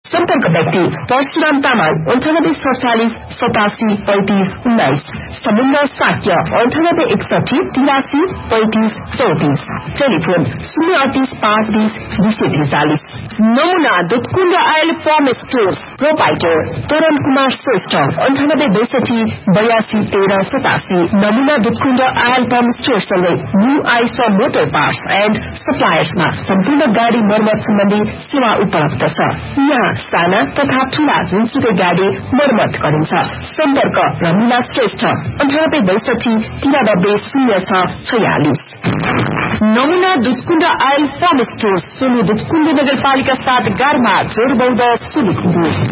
सम्पर्क व्यक्ति परशुराम तामाङ 9847 87 35 19 समुद्र साक्य 9861 83 35 34 टेलिफोन 038 520 243 नमुना Dudhkund oil farm stores proprietor तोरण कुमार श्रेष्ठ 9862 82 13 87 नमुना दुधकुण्ड आयल फार्म स्टोर सँगै new Eicher motor parts and सप्लायर्समा सम्पूर्ण गाडी मर्मत सम्बन्धी सेवा उपलब्ध छ। यहाँ साना तथा ठूला जुनसुकै गाडी मर्मत गरिन्छ। सम्पर्क रमिला श्रेष्ठ 9862 93 06 46 नमुना Dudhkund oil farm store Sonu Dudhkund नगरपालिका 7 गारमा जोरबौध सुलुखुम्बु